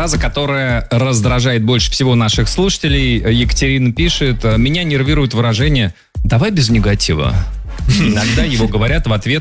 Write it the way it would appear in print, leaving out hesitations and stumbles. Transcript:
Фраза, которая раздражает больше всего наших слушателей. Екатерина пишет: меня нервирует выражение «давай без негатива». Иногда его говорят в ответ